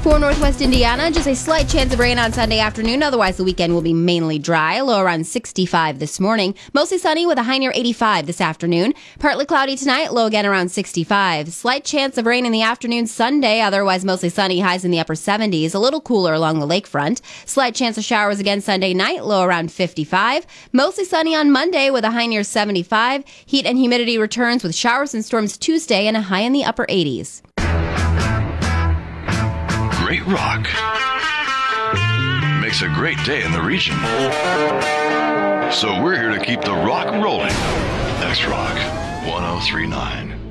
For northwest Indiana, just a slight chance of rain on Sunday afternoon. Otherwise, the weekend will be mainly dry. Low around 65 this morning. Mostly sunny with a high near 85 this afternoon. Partly cloudy tonight. Low again around 65. Slight chance of rain in the afternoon Sunday. Otherwise, mostly sunny. Highs in the upper 70s. A little cooler along the lakefront. Slight chance of showers again Sunday night. Low around 55. Mostly sunny on Monday with a high near 75. Heat and humidity returns with showers and storms Tuesday and a high in the upper 80s. Great rock makes a great day in the region. So we're here to keep the rock rolling. X-Rock 1039.